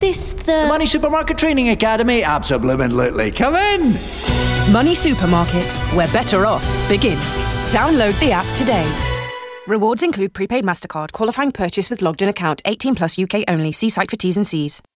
this the Money Supermarket Training Academy? Absolutely. Come in. Money Supermarket, where better off begins. Download the app today. Rewards include prepaid MasterCard, qualifying purchase with logged-in account, 18 plus UK only. See site for T's and C's.